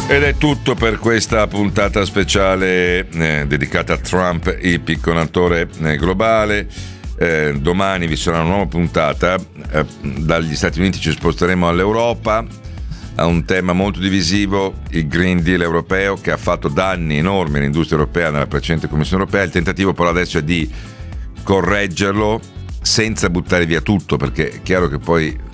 Ed è tutto per questa puntata speciale dedicata a Trump, il picconatore globale. Domani vi sarà una nuova puntata. Dagli Stati Uniti ci sposteremo all'Europa, a un tema molto divisivo, il Green Deal europeo, che ha fatto danni enormi all'industria europea nella precedente Commissione europea. Il tentativo però adesso è di correggerlo senza buttare via tutto, perché è chiaro che poi